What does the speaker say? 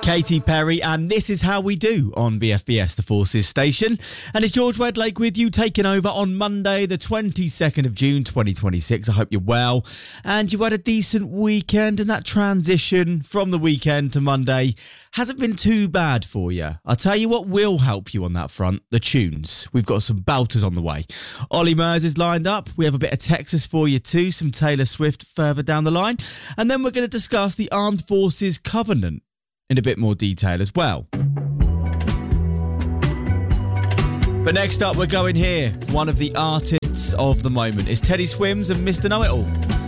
Katy Perry, and This Is How We Do on BFBS, the Forces station. And it's George Wedlake with you, taking over on Monday, the 22nd of June, 2026. I hope you're well and you've had a decent weekend, and that transition from the weekend to Monday hasn't been too bad for you. I'll tell you what will help you on that front, the tunes. We've got some belters on the way. Ollie Murs is lined up. We have a bit of Texas for you too, some Taylor Swift further down the line. And then we're going to discuss the Armed Forces Covenant in a bit more detail as well. But next up, we're going here. One of the artists of the moment is Teddy Swims and Mr. Know-It-All.